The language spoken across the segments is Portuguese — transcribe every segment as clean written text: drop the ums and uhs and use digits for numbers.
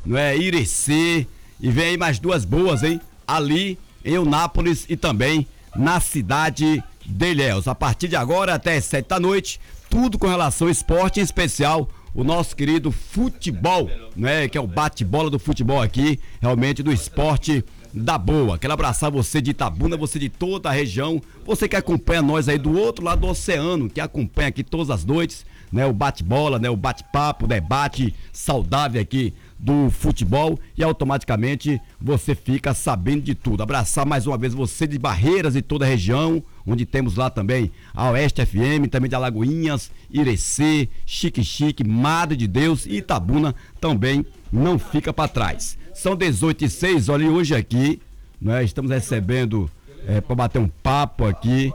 não é? Irecê, e vem aí mais duas boas, hein? Ali em Eunápolis e também na cidade de Ilhéus. A partir de agora até as 7 da noite, tudo com relação ao esporte, em especial o nosso querido futebol, né? Que é o bate-bola do futebol aqui, realmente do esporte da boa. Quero abraçar você de Itabuna, você de toda a região, você que acompanha nós aí do outro lado do oceano, que acompanha aqui todas as noites, né? O bate-bola, né? O bate-papo, o debate saudável aqui do futebol, e automaticamente você fica sabendo de tudo. Abraçar mais uma vez você de Barreiras e toda a região, onde temos lá também a Oeste FM, também de Alagoinhas, Irecê, Xique, Madre de Deus e Itabuna também não fica para trás. São 18h06, olha, hoje aqui, né, estamos recebendo para bater um papo aqui.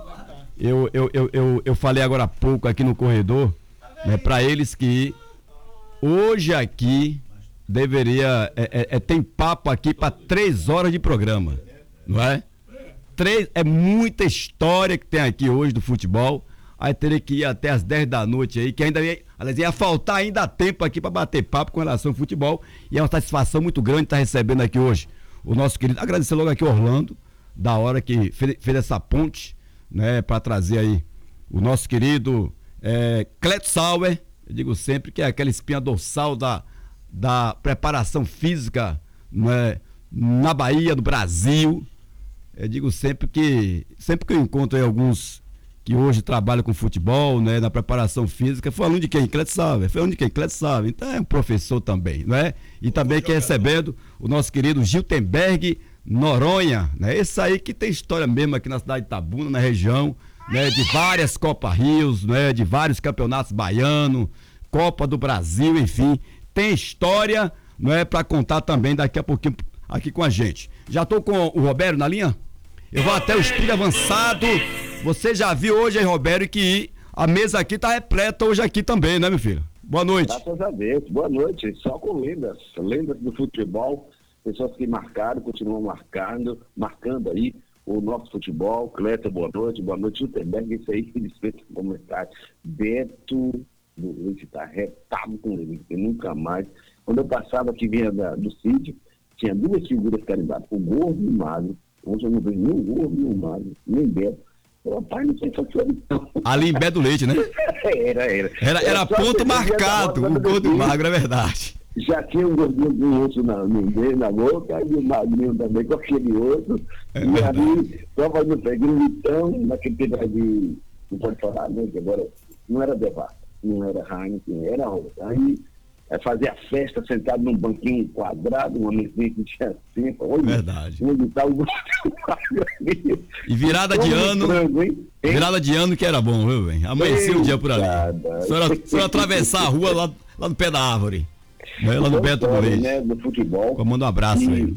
Eu falei agora há pouco aqui no corredor, né, para eles que hoje aqui deveria, tem papo aqui para 3 horas de programa, não é? É muita história que tem aqui hoje do futebol. Aí teria que ir até as 10 da noite aí, que ainda ia faltar ainda tempo aqui para bater papo com relação ao futebol. E é uma satisfação muito grande estar recebendo aqui hoje o nosso querido, agradecer logo aqui Orlando, da hora que fez essa ponte, né, para trazer aí o nosso querido Cleto Sauer. Eu digo sempre que é aquela espinha dorsal da preparação física, né, na Bahia, no Brasil. Eu digo sempre que eu encontro aí alguns que hoje trabalham com futebol, né, na preparação física, foi aluno de quem? Cleto Sauer. Então é um professor também, né? E também aqui recebendo o nosso querido Giltenberg Noronha, né? Esse aí que tem história mesmo aqui na cidade de Itabuna, na região, né, de várias Copa Rios, né, de vários campeonatos baianos, Copa do Brasil, enfim, tem história, não é, para contar também daqui a pouquinho aqui com a gente. Já tô com o Roberto na linha? Eu vou até o estúdio avançado. Você já viu hoje aí, Roberto, que a mesa aqui tá repleta hoje aqui também, né, meu filho? Boa noite. Graças a Deus, boa noite. Só com lendas do futebol, pessoas que marcaram, continuam marcando aí o nosso futebol. Cleto, boa noite, Giltenberg, isso aí que dispensa comentário. Beto Luiz está retado com ele, nunca mais. Quando eu passava aqui, vinha do sítio, tinha 2 figuras carimbadas, o Gordo e o Magro. Hoje eu não vejo nem o Gordo, nem o Magro, nem Beto. Rapaz, não sei se foi então. Ali em Beto Leite, né? Era ponto marcado, o Gordo e o Magro, é verdade. Já tinha um gordinho com osso na boca, e o magrinho também com aquele osso. E ali, só fazendo gritão, naquele tempo de, não pode falar, né? Que agora não era Devassa, não era Heineken, era outra. Aí fazia festa sentado num banquinho quadrado, uma mesinha que tinha assim. Verdade. Onde tá o E virada de ano. Frango, virada de ano que era bom, viu, bem? Amanhecia o dia por ali. Só atravessar a rua lá no pé da árvore. Né? Lá no Beto Leite. Né, do futebol. Eu mando um abraço aí.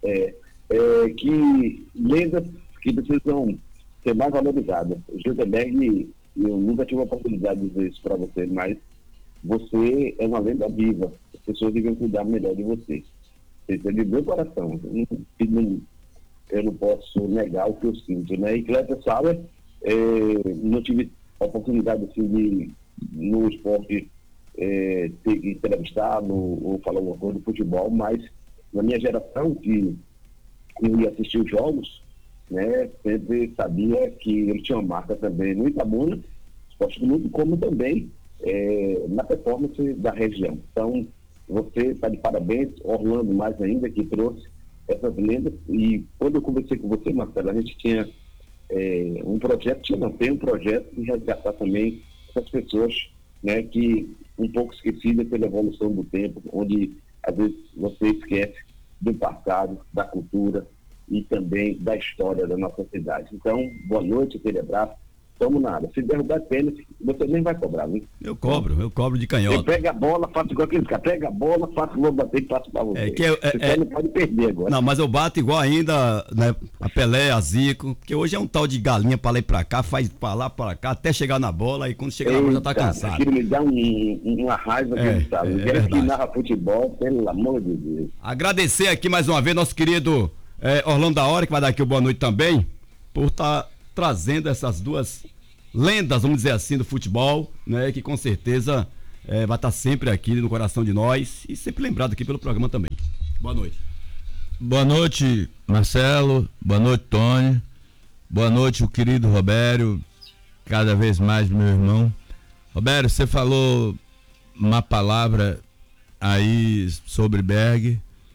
Que lendas que precisam ser mais valorizadas. O Giltenberg, eu nunca tive a oportunidade de dizer isso para você, mas você é uma lenda viva. As pessoas devem cuidar melhor de você. Isso é de meu coração. Eu não posso negar o que eu sinto, né? E Cleto Sauer, não tive a oportunidade assim, de, no esporte, ter entrevistado ou falar alguma coisa do futebol, mas na minha geração, que eu ia assistir os jogos, né? Sempre sabia que ele tinha uma marca também no Itabuna, Esporte Clube, como também na performance da região. Então, você está de parabéns, Orlando mais ainda, que trouxe essas lendas. E quando eu conversei com você, Marcelo, a gente tinha um projeto de resgatar também essas pessoas, né, que um pouco esquecidas pela evolução do tempo, onde às vezes você esquece do passado, da cultura e também da história da nossa cidade. Então, boa noite, aquele abraço. Estamos na área. Se derrubar pênalti, você nem vai cobrar, né? Eu cobro de canhota. Você pega a bola, faço igual aqueles caras. Pega a bola, faço o bater e passo pra você. Você não pode perder agora. Não, mas eu bato igual ainda, né, a Pelé, a Zico, porque hoje é um tal de galinha pra lá e pra cá, faz pra lá, pra cá, até chegar na bola, e quando chega na bola já tá cansado. Aquilo me dá uma raiva que ele sabe. Que narra futebol, pelo amor de Deus. Agradecer aqui mais uma vez nosso querido Orlando da Hora, que vai dar aqui o boa noite também, por estar trazendo essas duas lendas, vamos dizer assim, do futebol, né, que com certeza vai estar sempre aqui no coração de nós e sempre lembrado aqui pelo programa também. Boa noite. Boa noite, Marcelo. Boa noite, Tony. Boa noite, o querido Robério. Cada vez mais, meu irmão. Robério, você falou uma palavra aí sobre Berg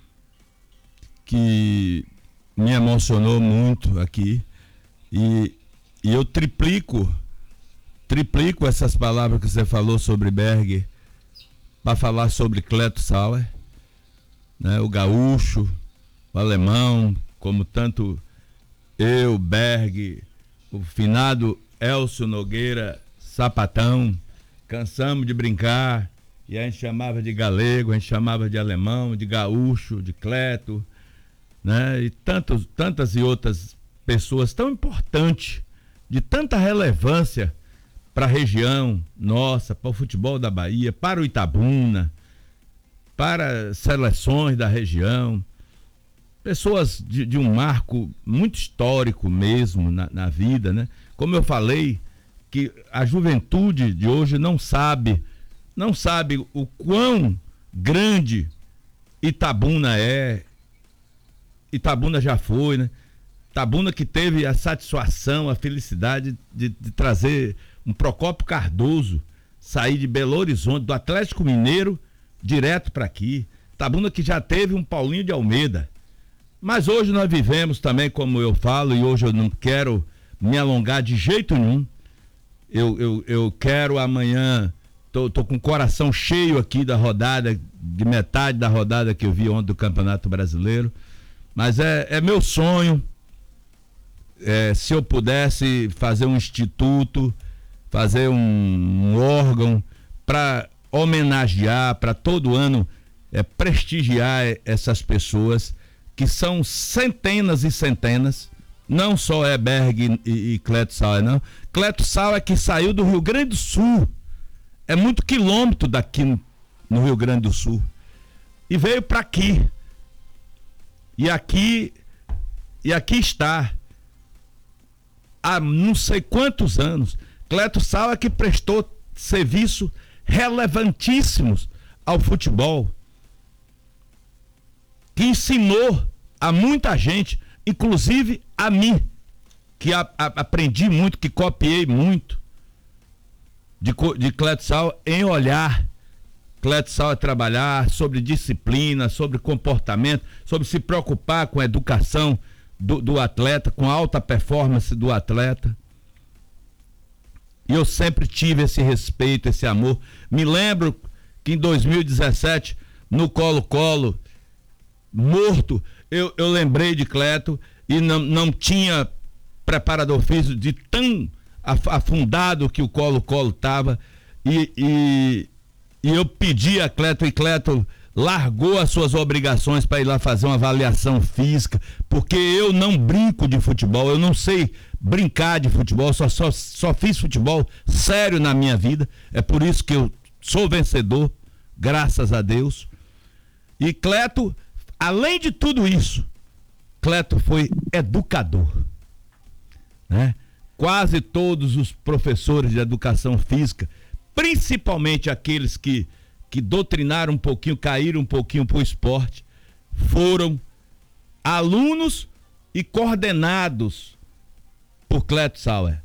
que me emocionou muito aqui. E eu triplico essas palavras que você falou sobre Berg para falar sobre Cleto Sauer, né? O gaúcho, o alemão, como tanto eu, Berg, o finado Elcio Nogueira, Sapatão, cansamos de brincar e a gente chamava de galego, a gente chamava de alemão, de gaúcho, de Cleto, né? E tantas e outras pessoas tão importantes, de tanta relevância para a região nossa, para o futebol da Bahia, para o Itabuna, para seleções da região, pessoas de um marco muito histórico mesmo na vida, né? Como eu falei, que a juventude de hoje não sabe o quão grande Itabuna é. Itabuna já foi, né? Itabuna que teve a satisfação, a felicidade de trazer um Procópio Cardoso, sair de Belo Horizonte, do Atlético Mineiro, direto para aqui. Itabuna que já teve um Paulinho de Almeida. Mas hoje nós vivemos também, como eu falo, e hoje eu não quero me alongar de jeito nenhum. Eu quero amanhã, tô com o coração cheio aqui da rodada, de metade da rodada que eu vi ontem do Campeonato Brasileiro. Mas é meu sonho, se eu pudesse fazer um instituto, fazer um órgão para homenagear, para todo ano prestigiar essas pessoas que são centenas e centenas. Não só é Berg e Cleto Sauer, não. Cleto Sauer que saiu do Rio Grande do Sul, é muito quilômetro daqui no Rio Grande do Sul, e veio para aqui. E aqui está, há não sei quantos anos, Cleto Sauer que prestou serviço relevantíssimos ao futebol, que ensinou a muita gente, inclusive a mim, que aprendi muito, que copiei muito de Cleto Sauer em olhar Cleto Sauer trabalhar sobre disciplina, sobre comportamento, sobre se preocupar com a educação do atleta, com a alta performance do atleta. E eu sempre tive esse respeito, esse amor. Me lembro que em 2017, no Colo-Colo, morto, eu lembrei de Cleto e não tinha preparador físico de tão afundado que o Colo-Colo estava. E eu pedi a Cleto, e Cleto largou as suas obrigações para ir lá fazer uma avaliação física, porque eu não brinco de futebol, eu não sei brincar de futebol, só fiz futebol sério na minha vida, é por isso que eu sou vencedor, graças a Deus. E Cleto, além de tudo isso, Cleto foi educador, né? Quase todos os professores de educação física, principalmente aqueles que doutrinaram um pouquinho, caíram um pouquinho para o esporte, foram alunos e coordenados por Cleto Sauer.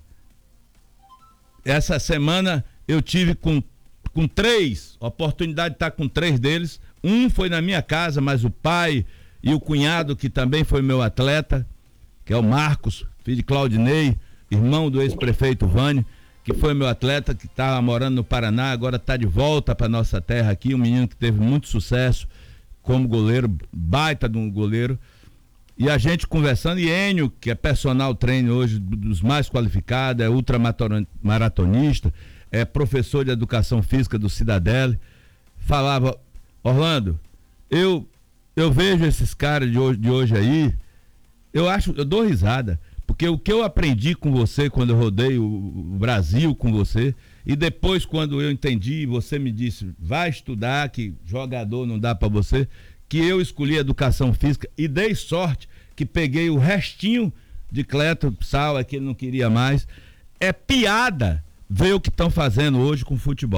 Essa semana eu tive com 3, oportunidade de estar com 3 deles. Um foi na minha casa, mas o pai e o cunhado, que também foi meu atleta, que é o Marcos, filho de Claudinei, irmão do ex-prefeito Vânio, que foi meu atleta, que estava morando no Paraná, agora está de volta para nossa terra aqui, um menino que teve muito sucesso como goleiro, baita de um goleiro. E a gente conversando, e Enio, que é personal trainer hoje, dos mais qualificados, é ultramaratonista, é professor de educação física do Cidadele, falava: Orlando, eu vejo esses caras de hoje aí, eu dou risada, porque o que eu aprendi com você quando eu rodei o Brasil com você, e depois quando eu entendi, você me disse, vai estudar, que jogador não dá para você, que eu escolhi educação física e dei sorte que peguei o restinho de Cleto Sauer, que ele não queria mais. É piada ver o que estão fazendo hoje com o futebol.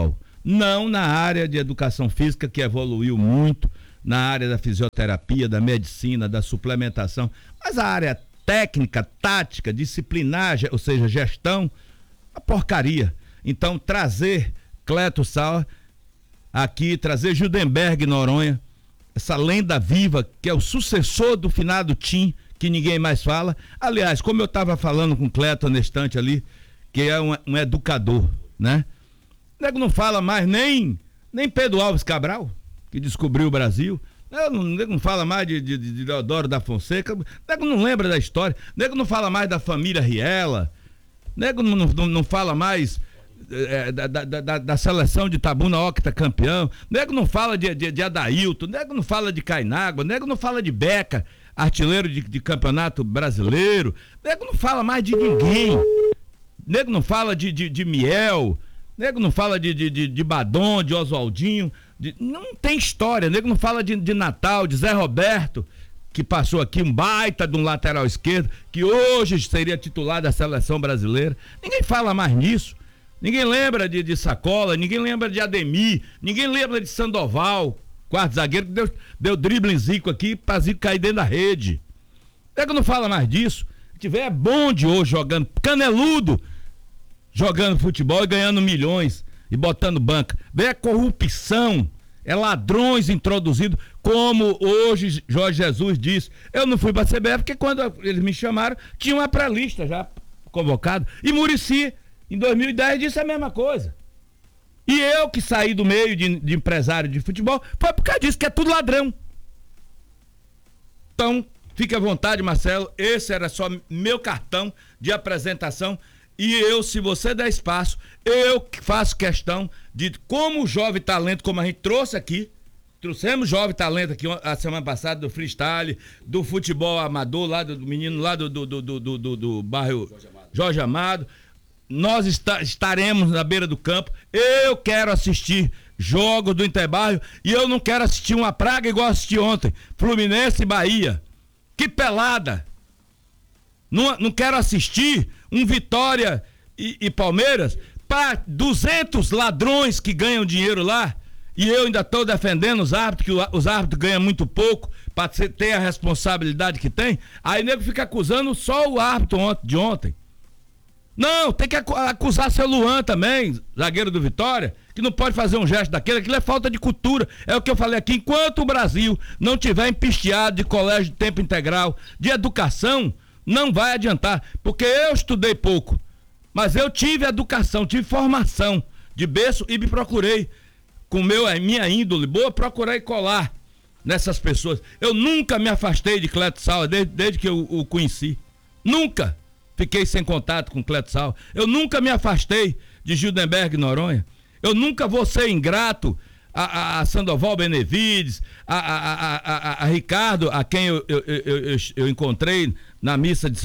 não na área de educação física, que evoluiu muito, na área da fisioterapia, da medicina, da suplementação, mas a área técnica, tática, disciplinar, ou seja, gestão, a porcaria. Então, trazer Cleto Sauer aqui, trazer Judenberg Noronha, essa lenda viva, que é o sucessor do finado Tim, que ninguém mais fala. Aliás, como eu estava falando com o Cleto na estante ali, que é um educador, né? O nego não fala mais nem Pedro Alves Cabral, que descobriu o Brasil. O nego não fala mais de Deodoro da Fonseca. O nego não lembra da história. O nego não fala mais da família Riela. O nego não fala mais da seleção de Itabuna octacampeão. O nego não fala de Adailton. O nego não fala de Cainágua. O nego não fala de Beca, artilheiro de campeonato brasileiro. O nego não fala mais de ninguém. O nego não fala de Miel. O nego não fala de Badon, de Oswaldinho. Não tem história. O nego não fala de Natal, de Zé Roberto, que passou aqui, um baita de um lateral esquerdo, que hoje seria titular da seleção brasileira. Ninguém fala mais nisso. Ninguém lembra de Sacola, ninguém lembra de Ademir, ninguém lembra de Sandoval, quarto zagueiro, que deu drible em Zico aqui pra Zico cair dentro da rede. O nego não fala mais disso. Se tiver bom de hoje jogando, caneludo, jogando futebol e ganhando milhões e botando banca. Vê a corrupção, é ladrões introduzidos, como hoje Jorge Jesus disse. Eu não fui pra CBF porque quando eles me chamaram, tinha uma pré-lista já convocado. E Muricy, em 2010, disse a mesma coisa. E eu que saí do meio de empresário de futebol, foi por causa disso, que é tudo ladrão. Então, fique à vontade, Marcelo, esse era só meu cartão de apresentação. E eu, se você der espaço, eu faço questão de como o jovem talento, como a gente trouxe aqui, trouxemos jovem talento aqui a semana passada, do freestyle, do futebol amador, lá do menino lá do bairro Jorge Amado. Nós estaremos na beira do campo. Eu quero assistir jogos do Interbairro e eu não quero assistir uma praga igual assisti ontem, Fluminense e Bahia. Que pelada! Não quero assistir um Vitória e Palmeiras para 200 ladrões que ganham dinheiro lá, e eu ainda estou defendendo os árbitros, que os árbitros ganham muito pouco para ter a responsabilidade que tem. Aí o nego fica acusando só o árbitro de ontem. Não, tem que acusar seu Luan também, zagueiro do Vitória, que não pode fazer um gesto daquele. Aquilo é falta de cultura. É o que eu falei aqui. Enquanto o Brasil não tiver empisteado de colégio de tempo integral, de educação, não vai adiantar. Porque eu estudei pouco, mas eu tive educação, tive formação de berço e me procurei, com minha índole boa, procurei colar nessas pessoas. Eu nunca me afastei de Cleto Sauer desde que eu o conheci. Nunca fiquei sem contato com Cleto Sauer. Eu nunca me afastei de Judenberg Noronha. Eu nunca vou ser ingrato a Sandoval Benevides, a Ricardo, a quem eu encontrei na missa de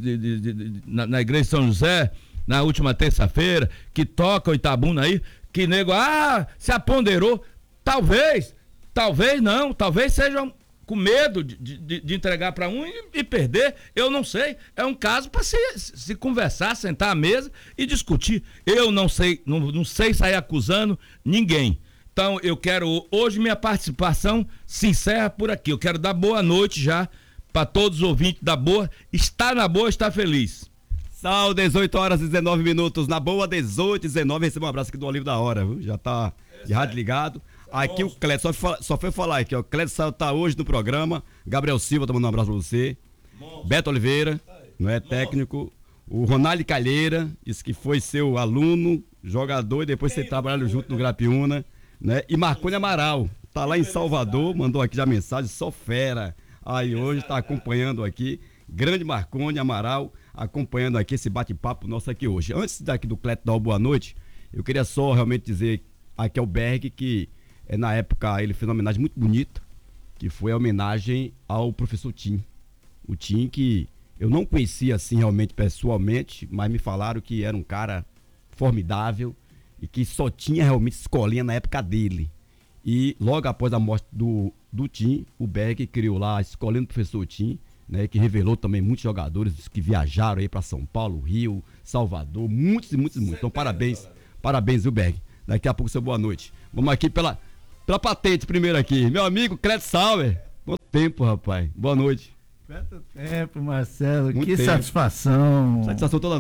na igreja de São José, na última terça-feira, que toca o Itabuna aí, que nego, se aponderou. Talvez não, talvez sejam com medo de entregar para um e perder, eu não sei. É um caso para se conversar, sentar à mesa e discutir. Eu não sei sair acusando ninguém. Então eu quero, hoje minha participação se encerra por aqui. Eu quero dar boa noite já para todos os ouvintes da Boa. Está na Boa, está feliz. São 18 horas e 19 minutos, na Boa, 18 e 19, receba um abraço aqui do Olívio da Hora, viu? Já tá de rádio ligado. Aqui o Cleto, só foi falar aqui, ó, o Cleto tá hoje no programa, Gabriel Silva tá mandando um abraço pra você, Beto Oliveira, não é técnico, o Ronaldo Calheira, disse que foi seu aluno, jogador, e depois você trabalhou junto no Grapiúna, né? E Marconi Amaral, tá lá em Salvador, mandou aqui já mensagem, só fera, aí hoje tá acompanhando aqui, grande Marconi Amaral, acompanhando aqui esse bate-papo nosso aqui hoje. Antes daqui do Cleto dar uma boa noite, eu queria só realmente dizer aqui ao Berg que na época ele fez uma homenagem muito bonita, que foi a homenagem ao professor Tim. O Tim, que eu não conhecia assim realmente pessoalmente, mas me falaram que era um cara formidável e que só tinha realmente escolinha na época dele. E logo após a morte do Tim, o Berg criou lá a escolinha do professor Tim, né, que revelou também muitos jogadores que viajaram aí para São Paulo, Rio, Salvador, muitos. Então parabéns, viu, Berg? Daqui a pouco, seu boa noite. Vamos aqui pela patente primeiro aqui. Meu amigo Cleto Sauer. Quanto tempo, rapaz. Boa noite. Quanto tempo, Marcelo. Muito que tempo. satisfação. Satisfação toda